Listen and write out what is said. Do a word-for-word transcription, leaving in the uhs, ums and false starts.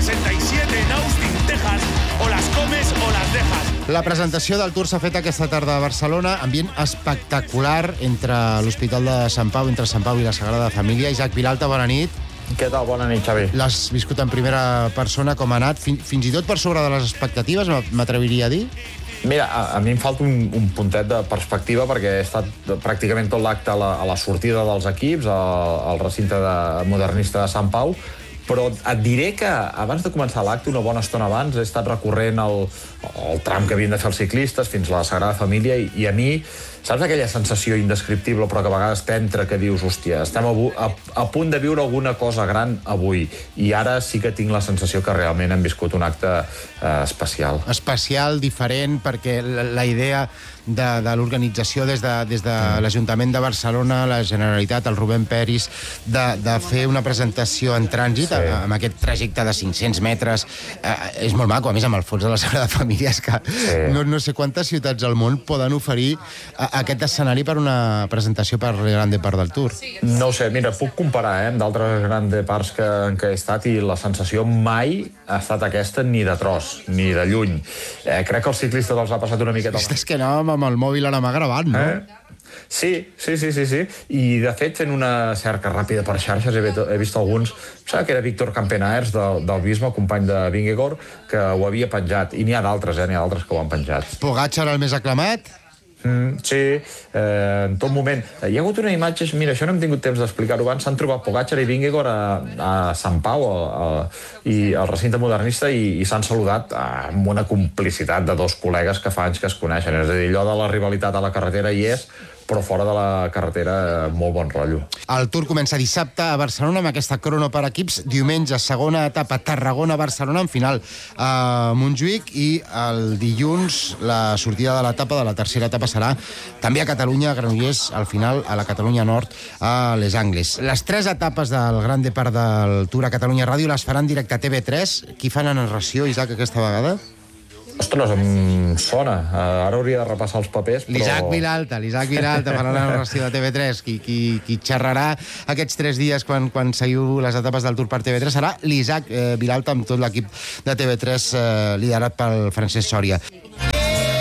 sesenta y siete en Austin, Texas. O las comes o las dejas. La presentació del Tour s'ha fet aquesta tarda a Barcelona, ambient espectacular entre l'Hospital de Sant Pau, entre Sant Pau i la Sagrada Família. Isaac Vilalta, bona nit. Què tal? Bona nit, Xavi. L'has viscut en primera persona, com ha anat, fins, fins i tot per sobre de les expectatives, m'atreviria a dir? Mira, a, a mi em falta un, un puntet de perspectiva perquè he estat pràcticament tot l'acte a, la, a la sortida dels equips, al, al recinte de, modernista de Sant Pau, però et diré que abans de començar l'acte, una bona estona abans, he estat recorrent el, el tram que havien de fer els ciclistes fins a la Sagrada Família i, i a mi, saps aquella sensació indescriptible però que a vegades t'entra que dius, hòstia, estem a, a, a punt de viure alguna cosa gran avui i ara sí que tinc la sensació que realment hem viscut un acte eh, especial. Especial, diferent, perquè la, la idea de, de l'organització des de, des de mm. l'Ajuntament de Barcelona, la Generalitat, el Rubén Peris, de, de fer una presentació en trànsit, sí. amb aquest trajecte de cinc-cents metres, eh, és molt maco, a més amb el fons de la Sagrada Família, és que sí. no, no sé quantes ciutats al món poden oferir a, aquest escenari per una presentació per la Grande Part del Tour. No ho sé, mira, puc comparar eh, amb d'altres Grande Parts que, en què he estat i la sensació mai ha estat aquesta ni de tros, ni de lluny. Eh, crec que els ciclistes els ha passat una miqueta... És que anàvem amb el mòbil a la mà gravant, no? Eh? Sí, sí, sí, sí, sí. I, de fet, fent una cerca ràpida per xarxes, he, he vist alguns... Saps que era Víctor Campenaers, del, del Bismo, company de Vingegaard, que ho havia penjat. I n'hi ha d'altres, eh? N'hi ha d'altres que ho han penjat. Pogačar, el més aclamat? Mm, sí, eh, en tot moment. Hi ha hagut una imatge, mira, això no hem tingut temps d'explicar-ho abans, s'han trobat Pogačar i Vingegaard a, a Sant Pau, a, a, i al recinte modernista, i, i s'han saludat amb una complicitat de dos col·legues que fa anys que es coneixen. És a dir, allò de la rivalitat a la carretera hi és, però fora de la carretera, molt bon rotllo. El Tour comença dissabte a Barcelona amb aquesta crono per equips. Diumenge, segona etapa, Tarragona-Barcelona, en final a Montjuïc, i el dilluns la sortida de l'etapa, de la tercera etapa, serà també a Catalunya, a Granollers, al final a la Catalunya Nord, a Les Angles. Les tres etapes del Grande Part del Tour a Catalunya Ràdio les faran directe a T V tres. Qui fa la narració, Isaac, aquesta vegada? Ostres, em sona. Uh, ara hauria de repassar els papers, però... L'Isaac Vilalta, l'Isaac Vilalta farà la narració de T V tres. Qui, qui, qui xerrarà aquests tres dies quan, quan seguiu les etapes del Tour per T V tres serà l'Isaac eh, Vilalta amb tot l'equip de T V tres eh, liderat pel Francesc Sòria.